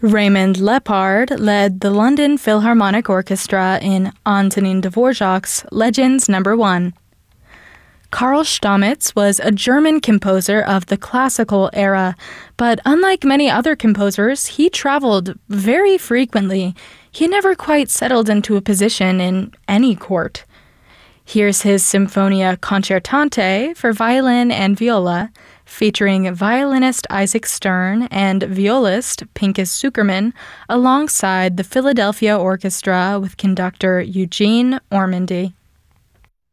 Raymond Lepard led the London Philharmonic Orchestra in Antonin Dvorak's Legends No. 1. Karl Stamitz was a German composer of the classical era, but unlike many other composers, he traveled very frequently. He never quite settled into a position in any court. Here's his Symphonia Concertante for violin and viola, featuring violinist Isaac Stern and violist Pinchas Zukerman, alongside the Philadelphia Orchestra with conductor Eugene Ormandy.